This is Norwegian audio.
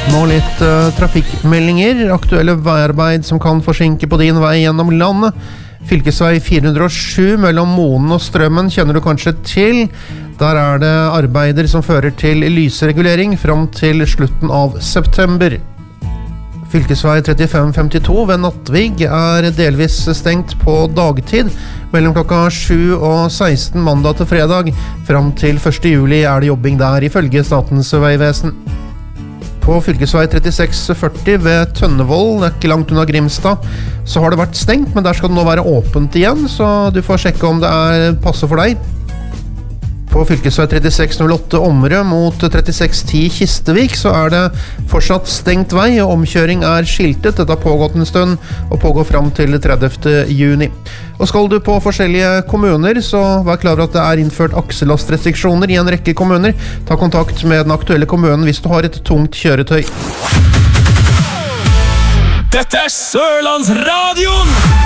Nå litt trafikkmeldinger, aktuelle veiarbeid som kan forsinke på din vei gjennom landet. Fylkesvei 407 mellom Moen og Strømmen kjenner du kanskje til. Der er det arbeider som fører til lysregulering frem til slutten av september. Fylkesvei 3552 ved Nattvig er delvis stengt på dagtid mellom klokka 7 og 16 mandag til fredag. Frem til 1. juli er det jobbing der ifølge Statens vegvesen. På fylkesvei 3640 ved Tønnevoll, ikke langt unna Grimstad, så har det vært stengt, men der skal det nå være åpent igjen, så du får sjekke om det passer for deg. På fylkesvei 3608 Omre mot 3610 Kistevik så er det fortsatt stengt vei, og omkjøring er skiltet. Dette har pågått en stund og pågår frem til 30. juni. Og skal du på forskjellige kommuner, så vær klar over at det er innført akselastrestriksjoner i en rekke kommuner. Ta kontakt med den aktuelle kommunen hvis du har et tungt kjøretøy. Dette er Sørlandsradion!